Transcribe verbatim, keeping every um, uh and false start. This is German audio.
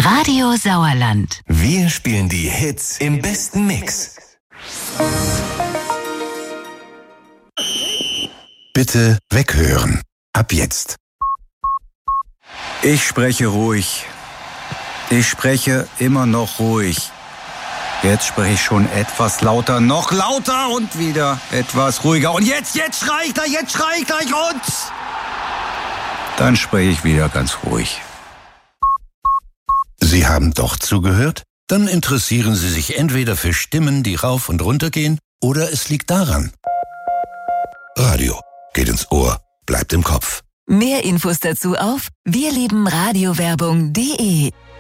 Radio Sauerland. Wir spielen die Hits im besten Mix. Bitte weghören. Ab jetzt. Ich spreche ruhig. Ich spreche immer noch ruhig. Jetzt spreche ich schon etwas lauter, noch lauter und wieder etwas ruhiger. Und jetzt, jetzt schrei ich gleich, jetzt schrei ich gleich und... Dann spreche ich wieder ganz ruhig. Sie haben doch zugehört? Dann interessieren Sie sich entweder für Stimmen, die rauf und runter gehen, oder es liegt daran. Radio geht ins Ohr, bleibt im Kopf. Mehr Infos dazu auf wir lieben radiowerbung punkt de.